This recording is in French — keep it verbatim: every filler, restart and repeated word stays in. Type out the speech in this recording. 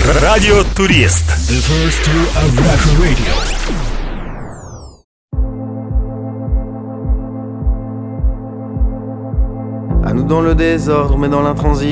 Радиотурист. The first tour of Russian radio. À nous dans le désordre, mais dans l'intransigeance.